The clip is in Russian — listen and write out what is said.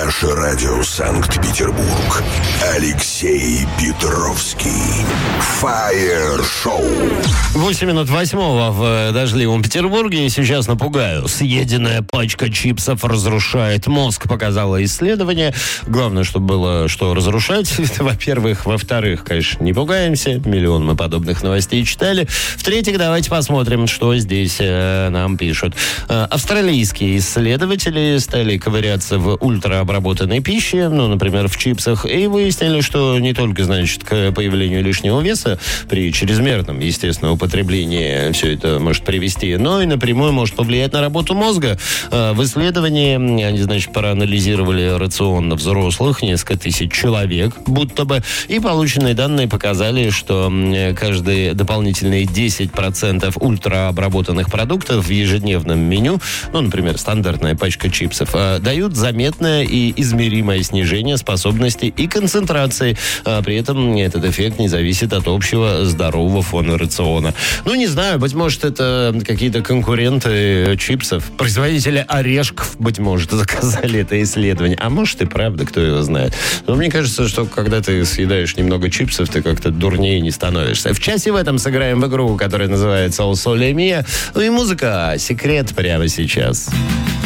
Наше радио Санкт-Петербург. Алексей Петровский. Фаер-шоу. 8:08 в дождливом Петербурге. Сейчас напугаю. Съеденная пачка чипсов разрушает мозг, показало исследование. Главное, чтобы было что разрушать. Это, во-первых. Во-вторых, конечно, не пугаемся. Миллион мы подобных новостей читали. В-третьих, давайте посмотрим, что здесь нам пишут. Австралийские исследователи стали ковыряться в ультраобработанной пище, например, в чипсах, и выяснили, что не только, значит, к появлению лишнего веса при чрезмерном, естественно, употреблении все это может привести, но и напрямую может повлиять на работу мозга. В исследовании они, значит, проанализировали рацион взрослых, несколько тысяч человек, будто бы, и полученные данные показали, что каждые дополнительные 10% ультраобработанных продуктов в ежедневном меню, например, стандартная пачка чипсов, дают заметное и измеримое снижение способности и концентрации. При этом этот эффект не зависит от общего здорового фона рациона. Не знаю, быть может, это какие-то конкуренты чипсов, производители орешков, быть может, заказали это исследование. А может и правда, кто его знает. Но мне кажется, что когда ты съедаешь немного чипсов, ты как-то дурнее не становишься. В часе в этом сыграем в игру, которая называется «О Соле Мия». И музыка «Секрет» прямо сейчас.